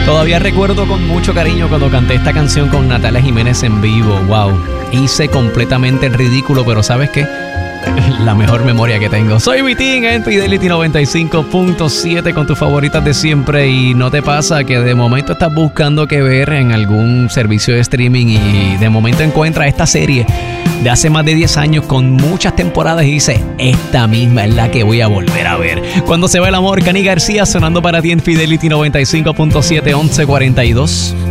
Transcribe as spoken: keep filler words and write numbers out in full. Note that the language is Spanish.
Todavía recuerdo con mucho cariño cuando canté esta canción con Natalia Jiménez en vivo. Wow, hice completamente el ridículo, pero ¿sabes qué? La mejor memoria que tengo. Soy Vitín en Fidelity noventa y cinco punto siete con tus favoritas de siempre. Y no te pasa que de momento estás buscando qué ver en algún servicio de streaming y de momento encuentras esta serie de hace más de diez años con muchas temporadas y dices, esta misma es la que voy a volver a ver. Cuando se va el amor, Cani García sonando para ti en Fidelity noventa y cinco punto siete, once cuarenta y dos.